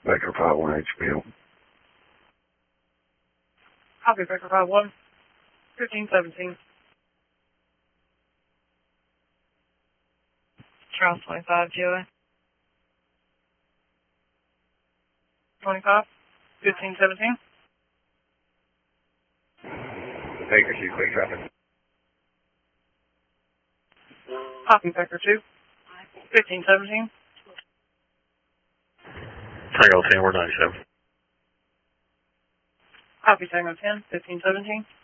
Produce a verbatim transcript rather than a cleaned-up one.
Baker five one H P L. Copy, Baker five one, fifteen seventeen. Charles twenty-five, G O A. twenty-five, fifteen seventeen. Baker two, quick traffic. Copy, Baker two, fifteen seventeen. Tango ten, we're ninety-seven. Copy, Tango ten, fifteen seventeen.